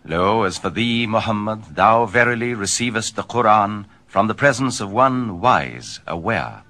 Lo, as for thee, Muhammad, thou verily receivest the Quran from the presence of one wise, aware.